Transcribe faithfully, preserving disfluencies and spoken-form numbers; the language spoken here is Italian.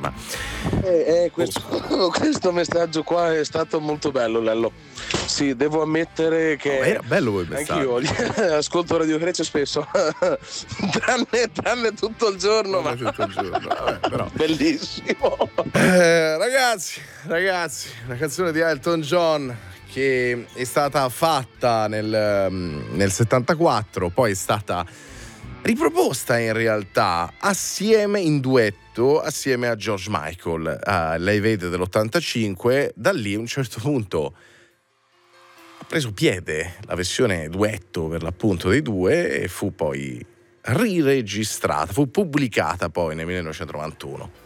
ma Eh, eh, questo, questo messaggio qua è stato molto bello, Lello. Sì, devo ammettere che oh, era bello quel messaggio. anch'io ascolto Radio Grecia spesso, tranne, tranne tutto il giorno, tranne ma tutto il giorno. Vabbè, però. Bellissimo. Eh, ragazzi, ragazzi, una canzone di Elton John che è stata fatta nel, nel settantaquattro, poi è stata riproposta in realtà assieme, in duetto, assieme a George Michael, a Lei Vede dell'ottantacinque. Da lì a un certo punto ha preso piede la versione duetto per l'appunto dei due e fu poi riregistrata, fu pubblicata poi nel millenovecentonovantuno.